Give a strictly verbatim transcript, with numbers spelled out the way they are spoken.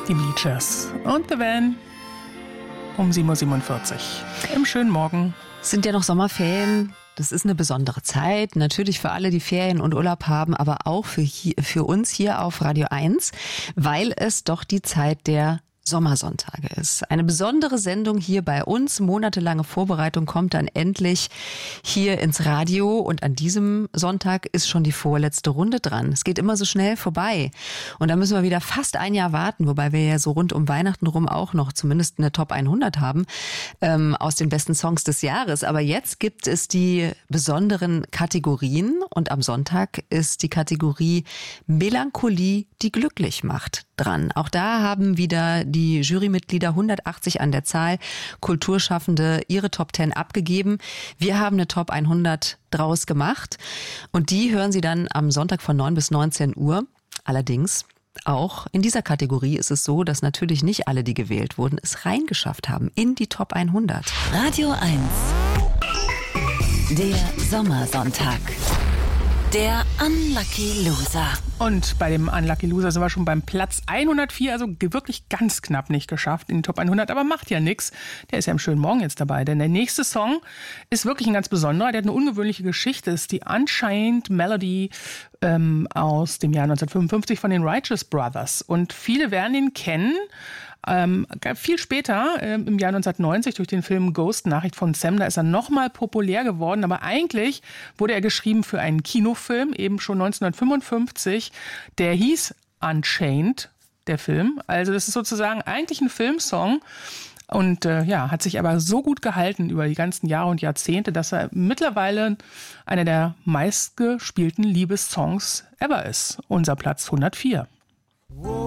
Die Bleachers und The Van um sieben Uhr siebenundvierzig im schönen Morgen. Es sind ja noch Sommerferien. Das ist eine besondere Zeit. Natürlich für alle, die Ferien und Urlaub haben, aber auch für, hier, für uns hier auf Radio eins, weil es doch die Zeit der Sommersonntage ist. Eine besondere Sendung hier bei uns. Monatelange Vorbereitung kommt dann endlich hier ins Radio. Und an diesem Sonntag ist schon die vorletzte Runde dran. Es geht immer so schnell vorbei. Und da müssen wir wieder fast ein Jahr warten, wobei wir ja so rund um Weihnachten rum auch noch zumindest eine Top hundert haben ähm, aus den besten Songs des Jahres. Aber jetzt gibt es die besonderen Kategorien. Und am Sonntag ist die Kategorie Melancholie, die glücklich macht, dran. Auch da haben wieder die Jurymitglieder, hundertachtzig an der Zahl, Kulturschaffende, ihre Top zehn abgegeben. Wir haben eine Top hundert draus gemacht und die hören Sie dann am Sonntag von neun bis neunzehn Uhr. Allerdings auch in dieser Kategorie ist es so, dass natürlich nicht alle, die gewählt wurden, es reingeschafft haben in die Top hundert. Radio eins. Der Sommersonntag. Der Unlucky Loser. Und bei dem Unlucky Loser sind wir schon beim Platz hundertvier, also wirklich ganz knapp nicht geschafft in die Top hundert, aber macht ja nichts. Der ist ja im schönen Morgen jetzt dabei, denn der nächste Song ist wirklich ein ganz besonderer. Der hat eine ungewöhnliche Geschichte. Das ist die Unchained Melody ähm, aus dem Jahr neunzehnhundertfünfundfünfzig von den Righteous Brothers. Und viele werden ihn kennen. Ähm, viel später, äh, im Jahr neunzehnhundertneunzig, durch den Film Ghost, Nachricht von Sam, da ist er nochmal populär geworden. Aber eigentlich wurde er geschrieben für einen Kinofilm, eben schon neunzehnhundertfünfundfünfzig. Der hieß Unchained, der Film. Also das ist sozusagen eigentlich ein Filmsong. Und äh, ja, hat sich aber so gut gehalten über die ganzen Jahre und Jahrzehnte, dass er mittlerweile einer der meistgespielten Liebessongs ever ist. Unser Platz hundertvier.